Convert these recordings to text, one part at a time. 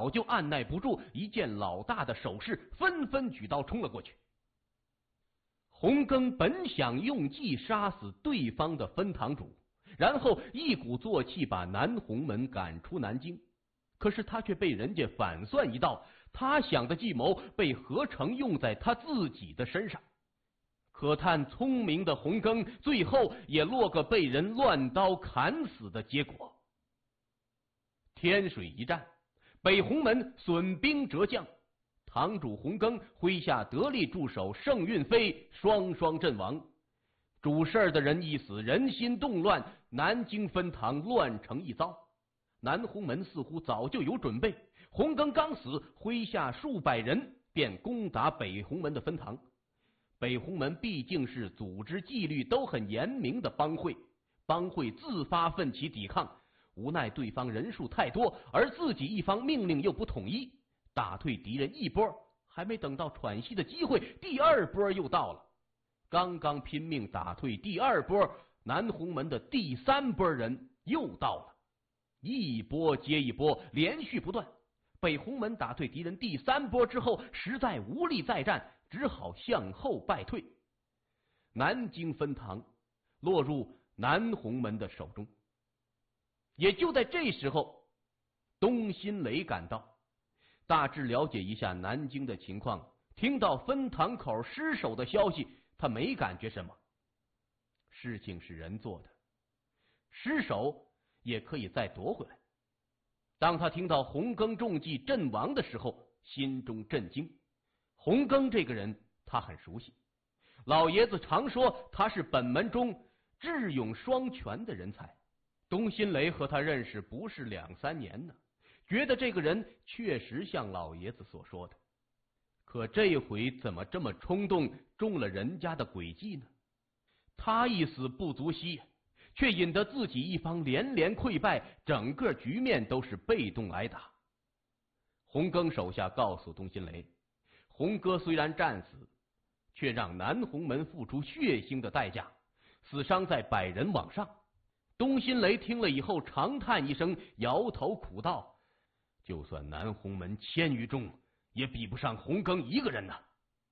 早就按耐不住，一见老大的手势，纷纷举刀冲了过去。洪庚本想用计杀死对方的分堂主，然后一鼓作气把南洪门赶出南京，可是他却被人家反算一道，他想的计谋被何成用在他自己的身上。可叹聪明的洪庚最后也落个被人乱刀砍死的结果。天水一战，北洪门损兵折将，堂主洪庚麾下得力助手盛运飞双双阵亡。主事的人一死，人心动乱，南京分堂乱成一遭。南洪门似乎早就有准备，洪庚刚死，麾下数百人便攻打北洪门的分堂。北洪门毕竟是组织纪律都很严明的帮会，帮会自发奋起抵抗，无奈对方人数太多，而自己一方命令又不统一，打退敌人一波，还没等到喘息的机会，第二波又到了。刚刚拼命打退第二波，南洪门的第三波人又到了，一波接一波，连续不断。北洪门打退敌人第三波之后，实在无力再战，只好向后败退。南京分堂落入南洪门的手中。也就在这时候，东辛雷赶到，大致了解一下南京的情况，听到分堂口失守的消息，他没感觉什么。事情是人做的，失守也可以再夺回来。当他听到洪庚中计阵亡的时候，心中震惊。洪庚这个人他很熟悉，老爷子常说他是本门中智勇双全的人才。东辛雷和他认识不是2、3年呢，觉得这个人确实像老爷子所说的。可这回怎么这么冲动，中了人家的诡计呢？他一死不足惜，却引得自己一方连连溃败，整个局面都是被动挨打。洪庚手下告诉东辛雷，洪哥虽然战死，却让南洪门付出血腥的代价，死伤在100人往上。东辛雷听了以后长叹一声，摇头苦道：就算南洪门1000余众，也比不上洪庚一个人呐。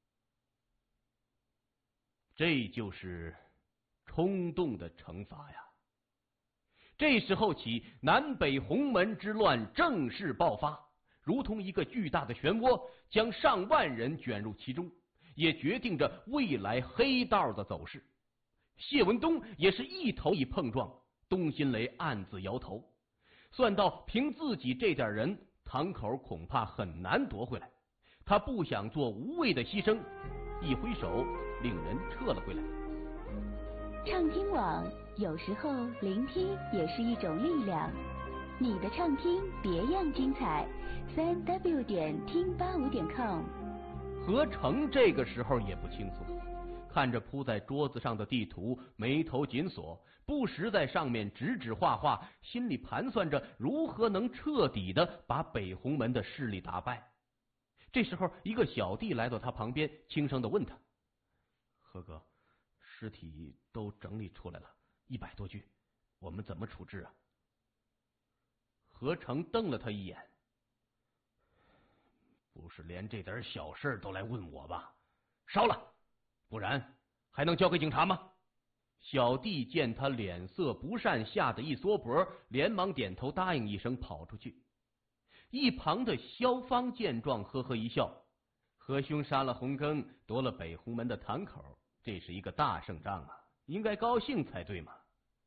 这就是冲动的惩罚呀！这时候起，南北洪门之乱正式爆发，如同一个巨大的漩涡，将上万人卷入其中，也决定着未来黑道的走势。谢文东也是一头一碰撞，东辛雷暗自摇头，算到凭自己这点人，堂口恐怕很难夺回来。他不想做无谓的牺牲，一挥手令人撤了回来。 畅听网，有时候聆听也是一种力量。你的畅听别样精彩，3w.听85.com。 何成这个时候也不轻松，看着铺在桌子上的地图，眉头紧锁，不时在上面指指画画，心里盘算着如何能彻底的把北洪门的势力打败。这时候，一个小弟来到他旁边，轻声的问他：何哥，尸体都整理出来了，100多具，我们怎么处置啊？何成瞪了他一眼：不是连这点小事都来问我吧？烧了，不然还能交给警察吗？小弟见他脸色不善，吓得一缩脖，连忙点头答应一声，跑出去。一旁的萧芳见状，呵呵一笑：何兄杀了洪庚，夺了北洪门的堂口，这是一个大胜仗啊，应该高兴才对嘛。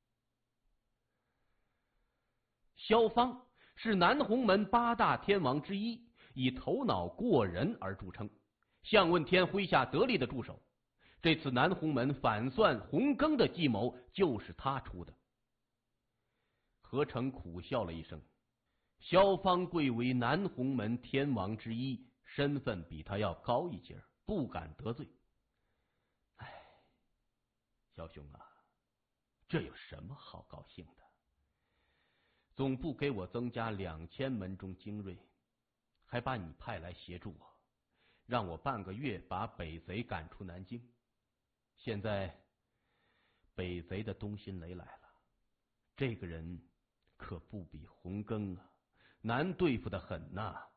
萧芳是南洪门8大天王之一，以头脑过人而著称，向问天麾下得力的助手。这次南洪门反算洪庚的计谋就是他出的。何成苦笑了一声，萧芳贵为南洪门天王之一，身份比他要高一截，不敢得罪。唉，萧兄啊，这有什么好高兴的？总部给我增加2000门中精锐，还把你派来协助我，让我半个月把北贼赶出南京。现在北贼的东辛雷来了，这个人可不比洪庚啊，难对付的很呐。